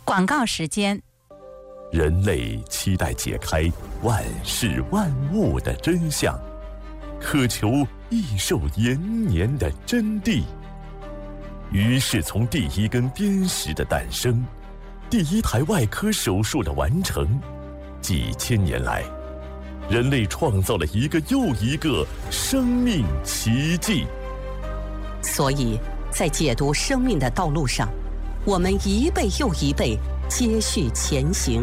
广告时间。 人类期待解开万事万物的真相，渴求益寿延年的真谛。于是从第一根砭石的诞生，第一台外科手术的完成，几千年来，人类创造了一个又一个生命奇迹。 所以在解读生命的道路上，我们一辈又一辈接续前行。